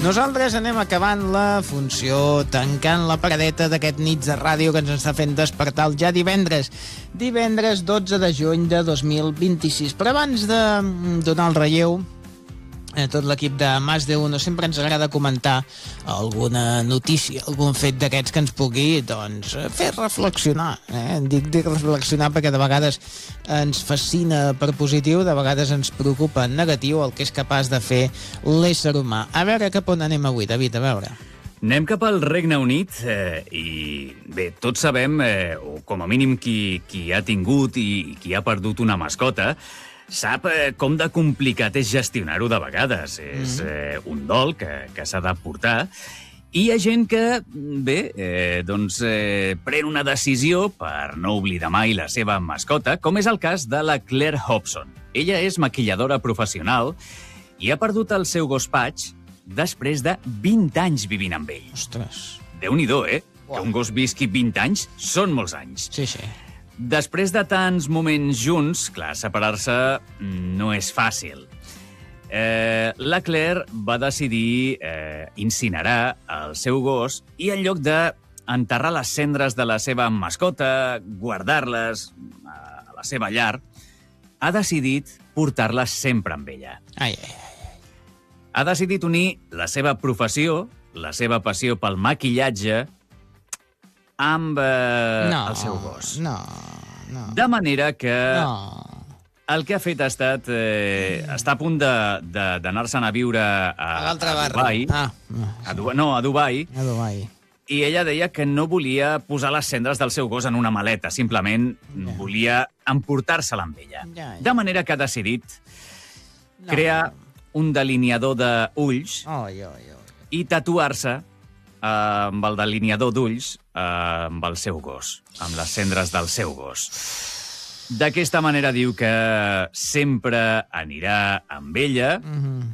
Nosaltres anem acabant la funció, tancant la paradeta d'aquest nits de ràdio que ens està fent despertar el ja divendres 12 de juny de 2026. Però abans de donar el relleu a tot l'equip de Más de Uno, sempre ens agrada comentar alguna notícia, algun fet d'aquests que ens pugui, doncs, fer reflexionar. Dic reflexionar perquè de vegades ens fascina per positiu, de vegades ens preocupa en negatiu el que és capaç de fer l'ésser humà. A veure cap on anem avui, David, a veure. Anem cap al Regne Unit i bé, tots sabem, o com a mínim qui ha tingut i qui ha perdut una mascota, sap com de complicat és gestionar-ho de vegades. És un dol que s'ha de portar. I hi ha gent que, bé, pren una decisió per no oblidar mai la seva mascota, com és el cas de la Claire Hobson. Ella és maquilladora professional i ha perdut el seu gos Patch després de 20 anys vivint amb ell. Ostres. Déu-n'hi-do, Que un gos visqui 20 anys són molts anys. Sí, sí. Després de tants moments junts, clar, separar-se no és fàcil. La Claire va decidir incinerar el seu gos i en lloc d'enterrar les cendres de la seva mascota, guardar-les a la seva llar, ha decidit portar-les sempre amb ella. Ai. Ha decidit unir la seva professió, la seva passió pel maquillatge, amb el seu gos. No. De manera que No. el que ha fet ha estat... està a punt d'anar-se'n a viure a l'altra barra. Dubai. A Dubai. A Dubai. I ella deia que no volia posar les cendres del seu gos en una maleta, simplement volia emportar-se-la amb ella. Ja. De manera que ha decidit crear un delineador d'ulls i tatuar-se amb el delineador d'ulls amb el seu gos, amb les cendres del seu gos. D'aquesta manera diu que sempre anirà amb ella,